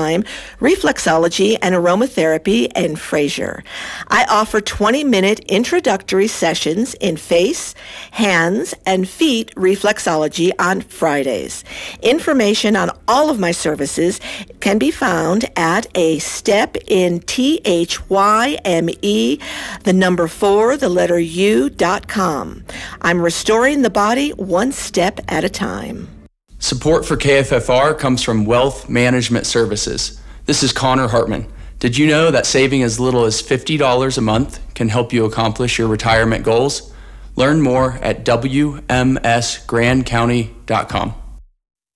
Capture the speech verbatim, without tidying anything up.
time reflexology and aromatherapy in Fraser. I offer twenty-minute introductory sessions in face, hands, and feet reflexology on Fridays. Information on all of my services can be found at a step in T H Y M E, the number four, the letter U dot com. I'm restoring the body one step at a time. Support for K F F R comes from Wealth Management Services. This is Connor Hartman. Did you know that saving as little as fifty dollars a month can help you accomplish your retirement goals? Learn more at W M S grand county dot com.